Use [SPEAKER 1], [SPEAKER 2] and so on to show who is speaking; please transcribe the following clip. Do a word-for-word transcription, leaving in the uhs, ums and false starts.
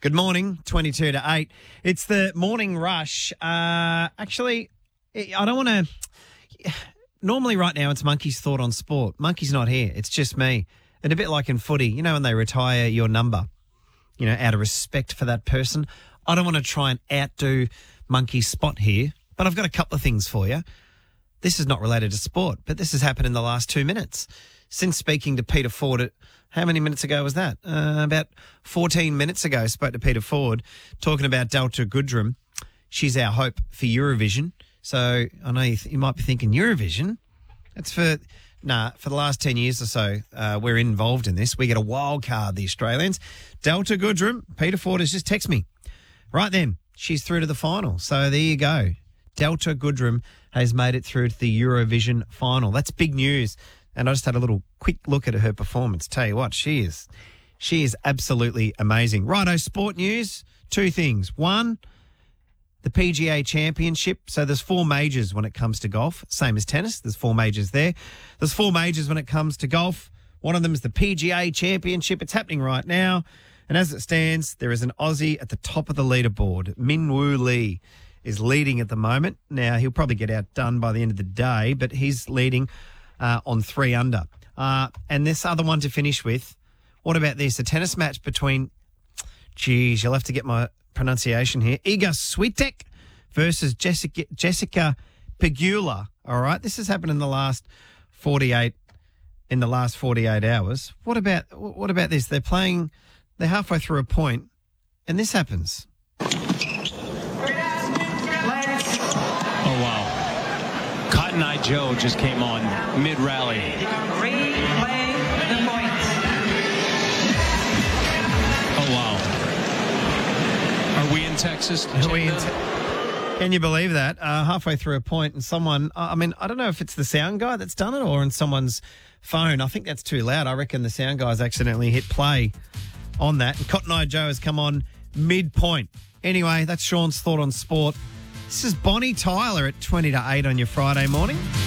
[SPEAKER 1] Good morning, twenty-two to eight. It's the morning rush. Uh, actually, I don't want to... Normally right now it's Monkey's Thought on Sport. Monkey's not here. It's just me. And a bit like in footy, you know when they retire your number, you know, out of respect for that person. I don't want to try and outdo Monkey's spot here, but I've got a couple of things for you. This is not related to sport, but this has happened in the last two minutes. Since speaking to Peter Ford, at, how many minutes ago was that? Uh, about fourteen minutes ago, spoke to Peter Ford talking about Delta Goodrem. She's our hope for Eurovision. So I know you, th- you might be thinking, Eurovision? That's for... Nah, for the last ten years or so, uh, we're involved in this. We get a wild card, the Australians. Delta Goodrem, Peter Ford has just texted me. Right then, she's through to the final. So there you go. Delta Goodrem has made it through to the Eurovision final. That's big news. And I just had a little quick look at her performance. Tell you what, she is, she is absolutely amazing. Righto, sport news, two things. One, the P G A Championship. So there's four majors when it comes to golf, same as tennis. There's four majors there. There's four majors when it comes to golf. One of them is the P G A Championship. It's happening right now. And as it stands, there is an Aussie at the top of the leaderboard. Min Woo Lee is leading at the moment. Now, he'll probably get outdone by the end of the day, but he's leading uh, on three under. Uh, and this other one to finish with, what about this? A tennis match between, geez, you'll have to get my pronunciation here, Iga Swiatek versus Jessica Jessica Pegula. All right, this has happened in the last forty-eight in the last forty-eight hours. What about what about this? They're playing, they're halfway through a point, and this happens.
[SPEAKER 2] Oh wow! Cotton Eye Joe just came on mid rally.
[SPEAKER 3] Replay the points.
[SPEAKER 2] Oh wow! Are we in Texas?
[SPEAKER 1] Are we in te- Can you believe that? Uh, halfway through a point and someone, I mean, I don't know if it's the sound guy that's done it or in someone's phone. I think that's too loud. I reckon the sound guy's accidentally hit play on that. And Cotton Eye Joe has come on mid-point. Anyway, that's Sean's Thought on Sport. This is Bonnie Tyler at twenty to eight on your Friday morning.